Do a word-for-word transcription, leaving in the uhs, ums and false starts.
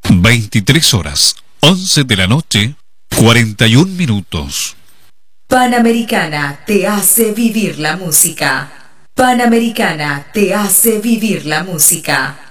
veintitrés horas, once de la noche, cuarenta y un minutos. Panamericana te hace vivir la música. Panamericana te hace vivir la música.